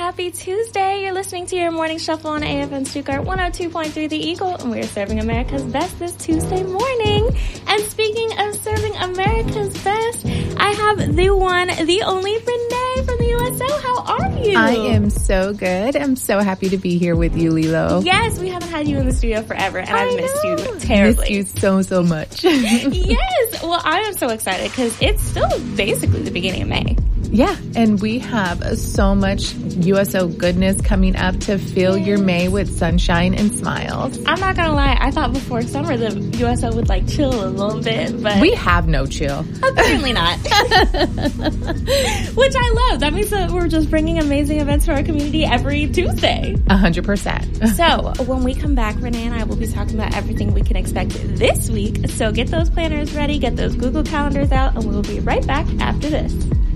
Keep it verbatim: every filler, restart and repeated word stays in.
happy Tuesday. You're listening to your morning shuffle on A F M Stuttgart one oh two point three The Eagle, and we're serving America's best this Tuesday morning. And speaking of serving America's best, I have the one, the only Renee from the U S O. How are you? I am so good. I'm so happy to be here with you, Lilo. Yes, we haven't had you in the studio forever, and I I've missed know. you terribly. Missed you so, so much. Yes, well, I am so excited because it's still basically the beginning of May. Yeah, and we have so much U S O goodness coming up to fill your May with sunshine and smiles. I'm not gonna lie, I thought before summer the U S O would like chill a little bit, but we have no chill. Apparently not. Which I love. That means that we're just bringing amazing events to our community every Tuesday. A hundred percent. So when we come back, Renee and I will be talking about everything we can expect this week. So get those planners ready, get those Google calendars out, and we will be right back after this.